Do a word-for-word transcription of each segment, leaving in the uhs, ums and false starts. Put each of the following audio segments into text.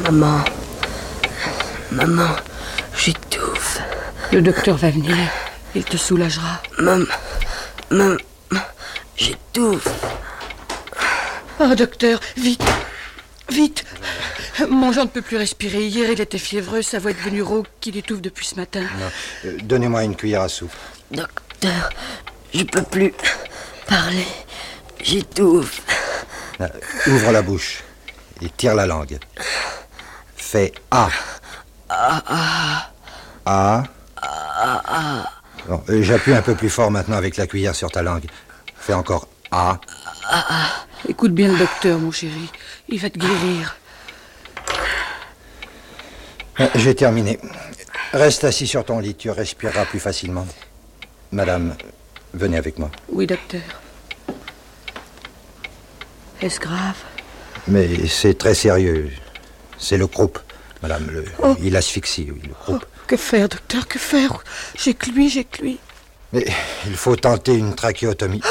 Maman. Maman, j'étouffe. Le docteur va venir. Il te soulagera. Maman. Maman. J'étouffe. Oh, docteur, vite. Vite. Mon Jean ne peut plus respirer. Hier, il était fiévreux. Sa voix est devenue rauque. Il étouffe depuis ce matin. Non. Euh, donnez-moi une cuillère à soupe. Docteur, je peux plus parler. J'étouffe. Euh, ouvre la bouche et tire la langue. Fais A. Ah, ah. A. Ah, ah. Bon, euh, j'appuie un peu plus fort maintenant avec la cuillère sur ta langue. Fais encore A. Ah, ah. Écoute bien le docteur, mon chéri. Il va te guérir. Euh, J'ai terminé. Reste assis sur ton lit, tu respireras plus facilement. Madame, venez avec moi. Oui, docteur. Est-ce grave? Mais c'est très sérieux. C'est le croup, madame. Le, Oh. Il asphyxie, oui, le croup. Oh, que faire, docteur, que faire? J'ai que lui, j'ai que lui. Mais il faut tenter une trachéotomie.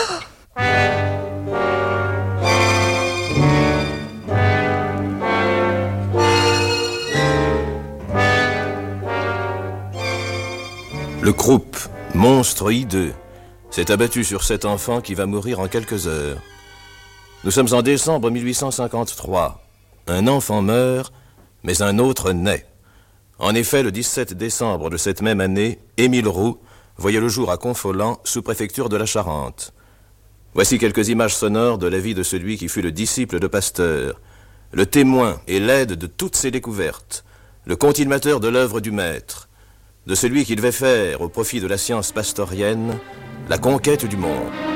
Le croup, monstre hideux, s'est abattu sur cet enfant qui va mourir en quelques heures. Nous sommes en décembre mille huit cent cinquante-trois. Un enfant meurt, mais un autre naît. En effet, le dix-sept décembre de cette même année, Émile Roux voyait le jour à Confolens, sous-préfecture de la Charente. Voici quelques images sonores de la vie de celui qui fut le disciple de Pasteur, le témoin et l'aide de toutes ses découvertes, le continuateur de l'œuvre du maître, de celui qui devait faire, au profit de la science pastorienne, la conquête du monde.